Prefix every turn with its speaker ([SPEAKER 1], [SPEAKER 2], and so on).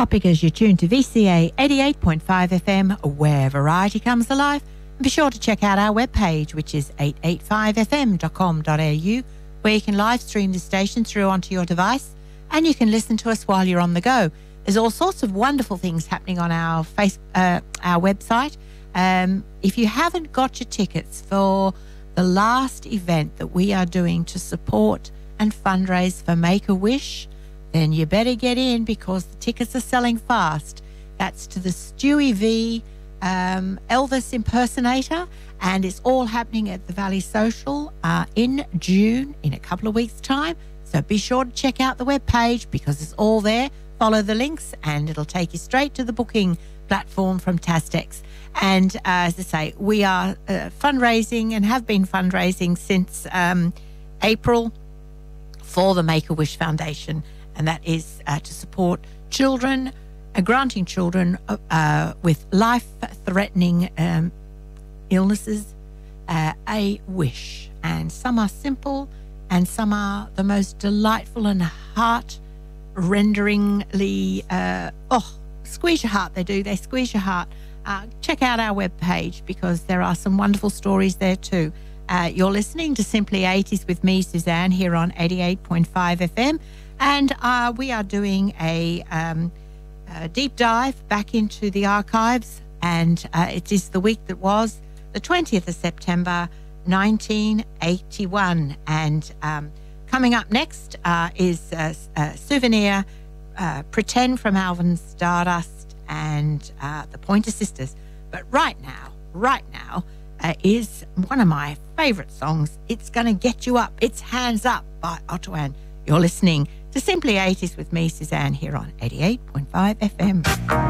[SPEAKER 1] Popping as you tune to VCA 88.5 FM, where variety comes alive. And be sure to check out our webpage, which is 885fm.com.au, where you can live stream the station through onto your device, and you can listen to us while you're on the go. There's all sorts of wonderful things happening on our website. If you haven't got your tickets for the last event that we are doing to support and fundraise for Make-A-Wish, then you better get in because the tickets are selling fast. That's to the Stewie V Elvis impersonator, and it's all happening at the Valley Social in June, in a couple of weeks' time. So be sure to check out the webpage because it's all there. Follow the links and it'll take you straight to the booking platform from Tastex. And as I say, we are fundraising and have been fundraising since April for the Make-A-Wish Foundation. And that is to support children, granting children with life-threatening illnesses a wish. And some are simple and some are the most delightful and heart-renderingly, squeeze your heart, they squeeze your heart. Check out our webpage because there are some wonderful stories there too. You're listening to Simply 80s with me, Suzanne, here on 88.5 FM. And we are doing a deep dive back into the archives. And it is the week that was the 20th of September, 1981. And coming up next is Souvenir, Pretend from Alvin Stardust and the Pointer Sisters. But right now is one of my favourite songs. It's Gonna Get You Up. It's Hands Up by Otto. You're listening to Simply 80s with me, Suzanne, here on 88.5 FM.